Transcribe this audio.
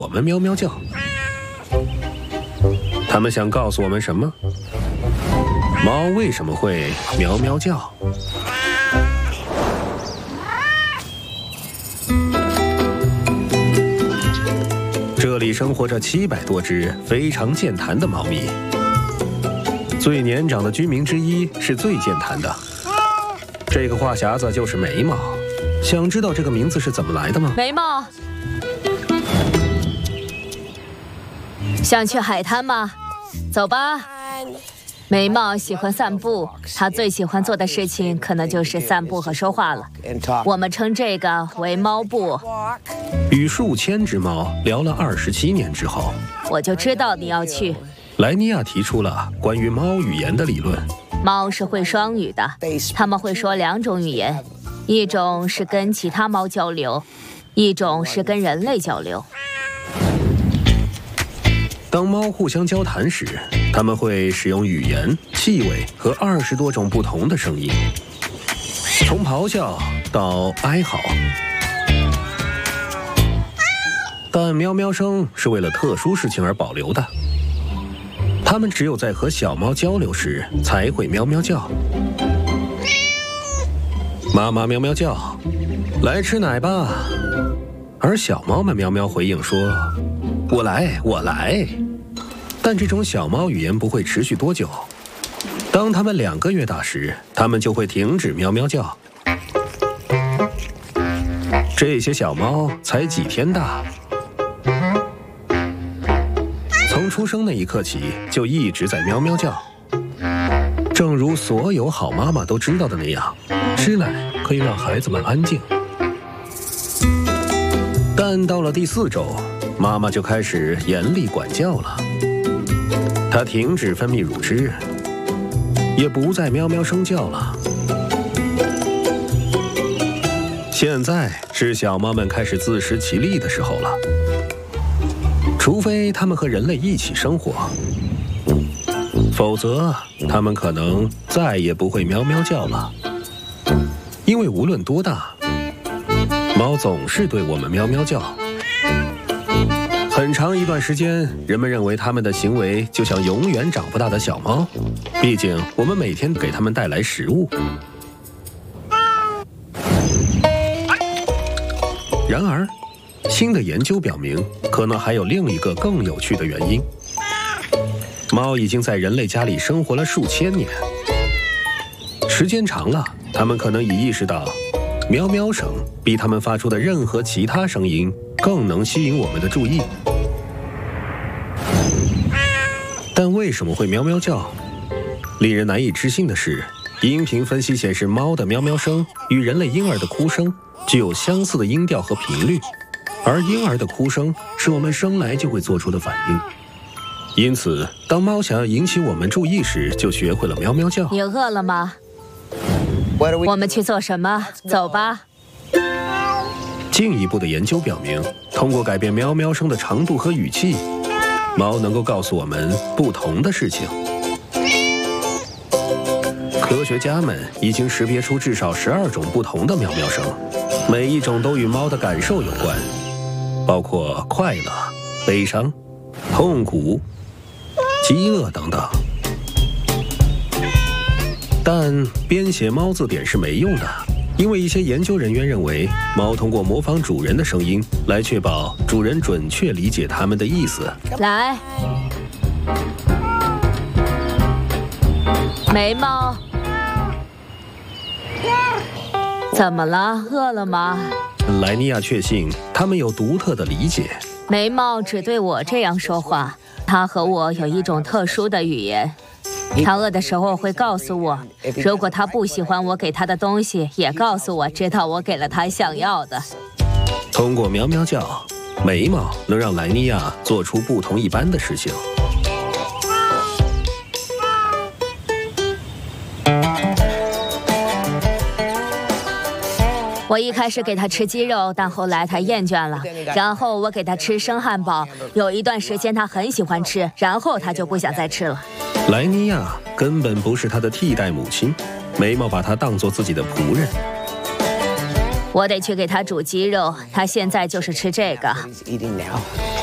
我们喵喵叫。他们想告诉我们什么？猫为什么会喵喵叫？这里生活着700多只非常健谈的猫咪，最年长的居民之一是最健谈的。这个话匣子就是眉毛。想知道这个名字是怎么来的吗？ 眉毛，想去海滩吗？走吧。眉毛喜欢散步，他最喜欢做的事情可能就是散步和说话了。我们称这个为猫步。 与数千只猫聊了27年之后， 我就知道你要去。 莱尼亚提出了关于猫语言的理论。 猫是会双语的，它们会说2种语言，一种是跟其他猫交流，一种是跟人类交流。 当猫互相交谈时，它们会使用语言、气味和20多种不同的声音，从咆哮到哀嚎。但喵喵声是为了特殊事情而保留的，它们只有在和小猫交流时才会喵喵叫。妈妈喵喵叫，来吃奶吧。而小猫们喵喵回应说，我来，我来。但这种小猫语言不会持续多久。当它们2个月大时，它们就会停止喵喵叫。这些小猫才几天大，从出生那一刻起就一直在喵喵叫。正如所有好妈妈都知道的那样，吃奶可以让孩子们安静。但到了第4周，妈妈就开始严厉管教了。她停止分泌乳汁，也不再喵喵声叫了。现在是小猫们开始自食其力的时候了，除非它们和人类一起生活，否则它们可能再也不会喵喵叫了。因为无论多大，猫总是对我们喵喵叫。很长一段时间，人们认为它们的行为就像永远长不大的小猫，毕竟我们每天给它们带来食物。然而，新的研究表明，可能还有另一个更有趣的原因。猫已经在人类家里生活了数千年，时间长了，它们可能已意识到，喵喵声比它们发出的任何其他声音更能吸引我们的注意。但为什么会喵喵叫？令人难以置信的是，音频分析显示，猫的喵喵声与人类婴儿的哭声具有相似的音调和频率，而婴儿的哭声是我们生来就会做出的反应。因此，当猫想要引起我们注意时，就学会了喵喵叫。 你饿了吗？我们去做什么？走吧。 进一步的研究表明，通过改变喵喵声的长度和语气，猫能够告诉我们不同的事情。科学家们已经识别出至少12种不同的喵喵声，每一种都与猫的感受有关，包括快乐、悲伤、痛苦、饥饿等等。但编写猫字典是没用的，因为一些研究人员认为，猫通过模仿主人的声音来确保主人准确理解它们的意思。 来，眉毛，怎么了？饿了吗？ 莱尼亚确信它们有独特的理解。 眉毛只对我这样说话，它和我有一种特殊的语言。他饿的时候会告诉我，如果他不喜欢我给他的东西，也告诉我，直到我给了他想要的。 通过喵喵叫，眉毛能让莱尼亚做出不同一般的事情。 我一开始给他吃鸡肉，但后来他厌倦了。然后我给他吃生汉堡，有一段时间他很喜欢吃，然后他就不想再吃了。 莱尼亚根本不是他的替代母亲，眉毛把他当作自己的仆人。 我得去给他煮鸡肉，他现在就是吃这个。